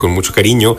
con mucho cariño.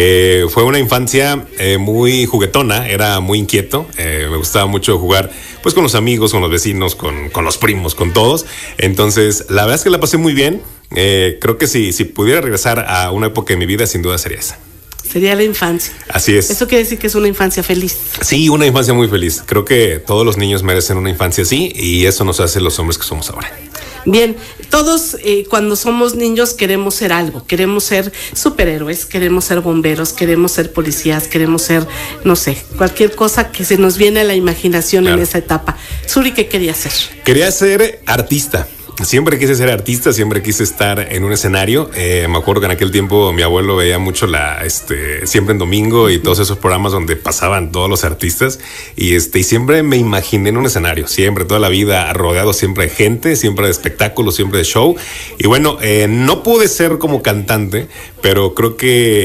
Fue una infancia muy juguetona, era muy inquieto, me gustaba mucho jugar pues con los amigos, con los vecinos, con los primos, con todos. Entonces la verdad es que la pasé muy bien. Creo que si pudiera regresar a una época de mi vida, sin duda sería esa. Sería la infancia. Así es. Eso quiere decir que es una infancia feliz. Sí, una infancia muy feliz. Creo que todos los niños merecen una infancia así y eso nos hace los hombres que somos ahora. Bien, todos cuando somos niños queremos ser algo, queremos ser superhéroes, queremos ser bomberos, queremos ser policías, queremos ser, no sé, cualquier cosa que se nos viene a la imaginación. Claro. En esa etapa. Suri, ¿qué quería ser? Quería ser artista. Siempre quise ser artista, siempre quise estar en un escenario. Me acuerdo que en aquel tiempo mi abuelo veía mucho Siempre en Domingo y todos esos programas donde pasaban todos los artistas y siempre me imaginé en un escenario, siempre, toda la vida rodeado siempre de gente, siempre de espectáculos, siempre de show. Y bueno, no pude ser como cantante, pero creo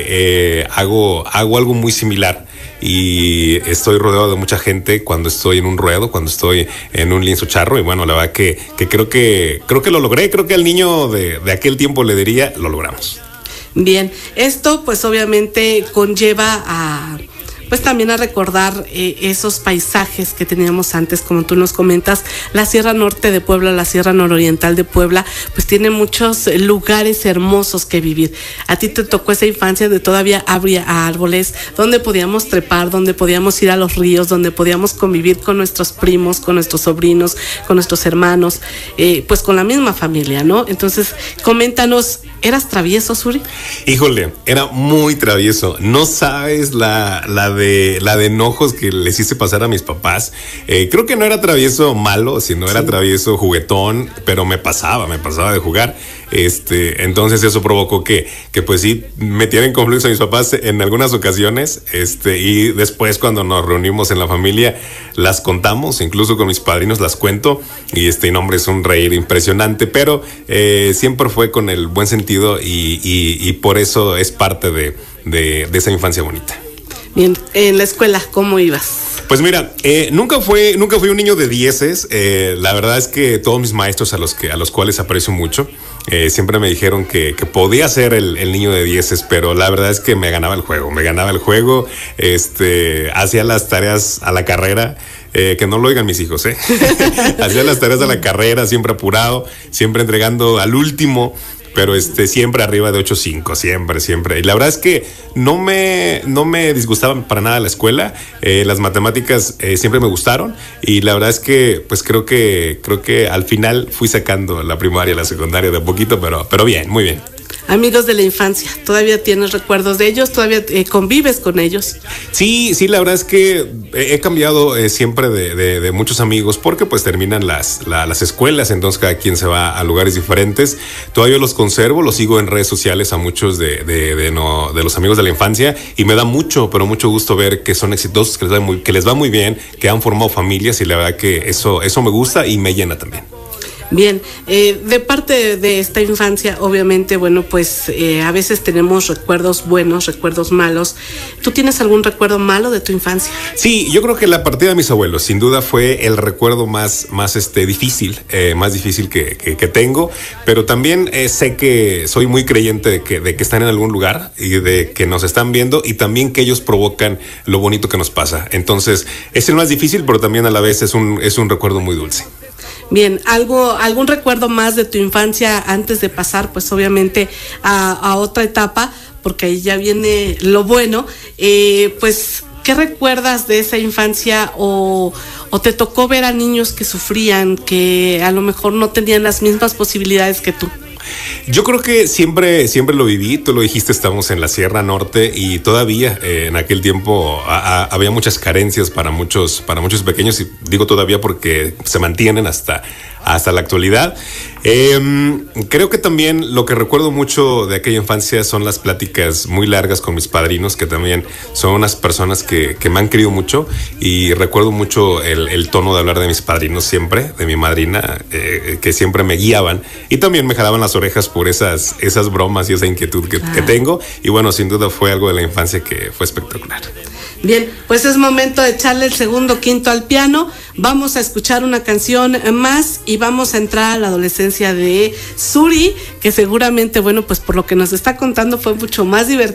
que hago algo muy similar. Y estoy rodeado de mucha gente cuando estoy en un ruedo, cuando estoy en un lienzo charro. Y bueno, la verdad que creo que lo logré. Creo que al niño de aquel tiempo le diría, lo logramos. Bien, esto pues obviamente conlleva a... pues también a recordar esos paisajes que teníamos antes, como tú nos comentas, la Sierra Norte de Puebla, la Sierra Nororiental de Puebla, pues tiene muchos lugares hermosos que vivir. A ti te tocó esa infancia de todavía había árboles, donde podíamos trepar, donde podíamos ir a los ríos, donde podíamos convivir con nuestros primos, con nuestros sobrinos, con nuestros hermanos, pues con la misma familia, ¿no? Entonces, coméntanos, ¿eras travieso, Suri? Híjole, era muy travieso. No sabes la de enojos que les hice pasar a mis papás. Creo que no era travieso malo, sino era travieso juguetón, pero me pasaba de jugar. Entonces eso provocó que pues sí metieran en conflicto a mis papás en algunas ocasiones. Y después cuando nos reunimos en la familia las contamos, incluso con mis padrinos las cuento. Y no, hombre, es un reír impresionante, pero siempre fue con el buen sentido y por eso es parte de esa infancia bonita. Bien, en la escuela, ¿cómo ibas? Pues mira, nunca fui un niño de dieces. La verdad es que todos mis maestros a los cuales aprecio mucho, siempre me dijeron que podía ser el niño de dieces, pero la verdad es que me ganaba el juego. Hacía las tareas a la carrera. Que no lo oigan mis hijos, Hacía las tareas a la carrera, siempre apurado, siempre entregando al último. Pero siempre arriba de 8.5, siempre. Y la verdad es que no me disgustaban para nada la escuela. Las matemáticas siempre me gustaron. Y la verdad es que pues creo que al final fui sacando la primaria, la secundaria de a poquito, pero bien, muy bien. Amigos de la infancia, ¿todavía tienes recuerdos de ellos? ¿Todavía convives con ellos? Sí, la verdad es que he cambiado siempre de muchos amigos porque pues terminan las escuelas, entonces cada quien se va a lugares diferentes. Todavía los conservo, los sigo en redes sociales a muchos de los amigos de la infancia y me da mucho, pero mucho gusto ver que son exitosos, que les va muy bien, que han formado familias y la verdad que eso me gusta y me llena también. Bien, de parte de esta infancia, obviamente, bueno, pues a veces tenemos recuerdos buenos, recuerdos malos. ¿Tú tienes algún recuerdo malo de tu infancia? Sí, yo creo que la partida de mis abuelos, sin duda, fue el recuerdo más difícil, más difícil que tengo, pero también sé que soy muy creyente de que están en algún lugar y de que nos están viendo y también que ellos provocan lo bonito que nos pasa. Entonces, es el más difícil, pero también a la vez es un recuerdo muy dulce. Bien, ¿algún recuerdo más de tu infancia antes de pasar, pues obviamente a otra etapa? Porque ahí ya viene lo bueno. Pues, ¿qué recuerdas de esa infancia o te tocó ver a niños que sufrían, que a lo mejor no tenían las mismas posibilidades que tú? Yo creo que siempre lo viví, tú lo dijiste, estamos en la Sierra Norte y todavía en aquel tiempo había muchas carencias para muchos pequeños y digo todavía porque se mantienen hasta la actualidad. Creo que también lo que recuerdo mucho de aquella infancia son las pláticas muy largas con mis padrinos, que también son unas personas que me han querido mucho y recuerdo mucho el tono de hablar de mis padrinos siempre, de mi madrina, que siempre me guiaban y también me jalaban las orejas por esas bromas y esa inquietud que tengo y bueno, sin duda fue algo de la infancia que fue espectacular. Bien, pues es momento de echarle el segundo quinto al piano. Vamos a escuchar una canción más y vamos a entrar a la adolescencia de Suri, que seguramente, bueno, pues por lo que nos está contando fue mucho más divertido